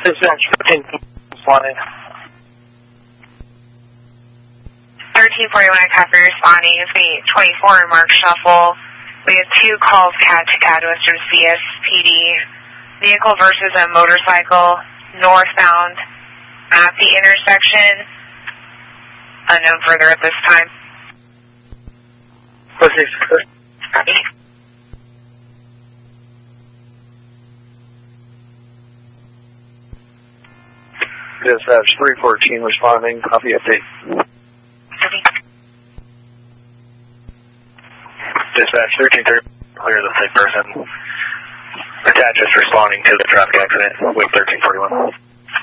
Dispatch 13 responding. 1341 Coffee responding is the 24 Mark Shuffle. We have 2 calls CAD to CAD Western CSPD. Vehicle versus a motorcycle northbound at the intersection. Unknown further at this time. Dispatch 314 responding. Copy update. Dispatch 1330, clear the same person. Attach is responding to the traffic accident, wake 1341.